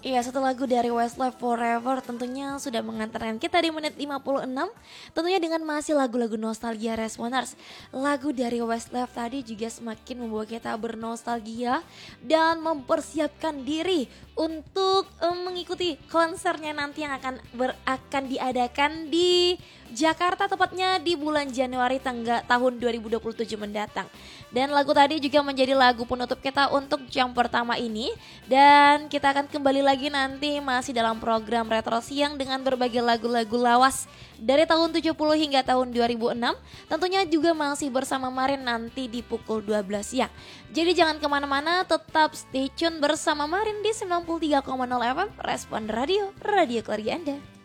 Iya, satu lagu dari Westlife Forever tentunya sudah mengantarkan kita di menit 56. Tentunya dengan masih lagu-lagu nostalgia Responers. Lagu dari Westlife tadi juga semakin membawa kita bernostalgia dan mempersiapkan diri untuk mengikuti konsernya nanti yang akan diadakan di Jakarta, tepatnya di bulan Januari tahun 2027 mendatang. Dan lagu tadi juga menjadi lagu penutup kita untuk jam pertama ini. Dan kita akan kembali lagi nanti masih dalam program Retro Siang dengan berbagai lagu-lagu lawas dari tahun 70 hingga tahun 2006. Tentunya juga masih bersama Marin nanti di pukul 12 siang. Jadi jangan kemana-mana, tetap stay tune bersama Marin di 93,0 FM Respon Radio, radio keluarga Anda.